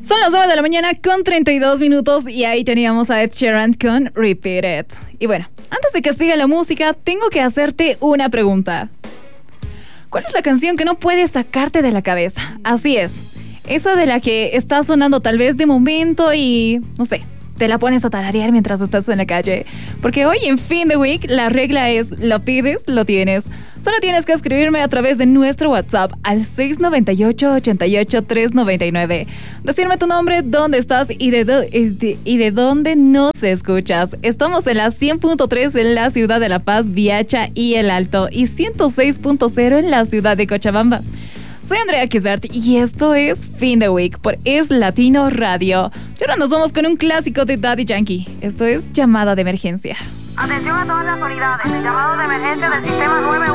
Son las 9 de la mañana con 32 minutos y ahí teníamos a Ed Sheeran con Repeat It. Y bueno, antes de que siga la música, tengo que hacerte una pregunta. ¿Cuál es la canción que no puedes sacarte de la cabeza? Así es, esa de la que está sonando tal vez de momento y, no sé, te la pones a tararear mientras estás en la calle. Porque hoy en Fin de Week la regla es, lo pides, lo tienes. Solo tienes que escribirme a través de nuestro WhatsApp al 698-88-399. Decirme tu nombre, dónde estás y de dónde nos escuchas. Estamos en la 100.3 en la ciudad de La Paz, Viacha y El Alto. Y 106.0 en la ciudad de Cochabamba. Soy Andrea Kisbert y esto es Fin de Week por Es Latino Radio. Y ahora nos vamos con un clásico de Daddy Yankee. Esto es Llamada de Emergencia. Atención a todas las unidades. El llamado de emergencia del sistema 911.